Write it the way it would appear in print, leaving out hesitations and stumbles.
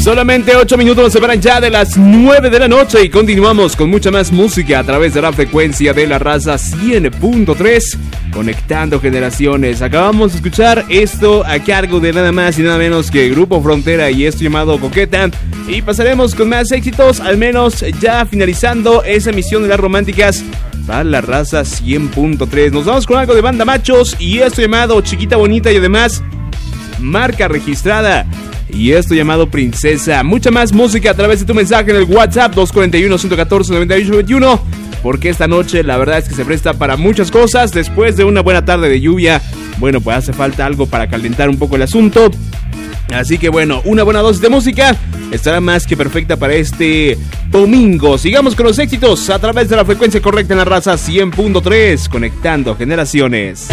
Solamente 8 minutos nos separan ya de las 9 de la noche y continuamos con mucha más música a través de la frecuencia de la raza 100.3, conectando generaciones. Acabamos de escuchar esto a cargo de nada más y nada menos que Grupo Frontera y esto llamado Coqueta. Y pasaremos con más éxitos, al menos ya finalizando esa emisión de las románticas para la raza 100.3. Nos vamos con algo de Banda Machos y esto llamado Chiquita Bonita y además marca registrada. Y esto llamado Princesa. Mucha más música a través de tu mensaje en el WhatsApp 241-114-9821. Porque esta noche la verdad es que se presta para muchas cosas. Después de una buena tarde de lluvia, bueno, pues hace falta algo para calentar un poco el asunto. Así que bueno, una buena dosis de música estará más que perfecta para este domingo. Sigamos con los éxitos a través de la frecuencia correcta en la raza 100.3, conectando generaciones.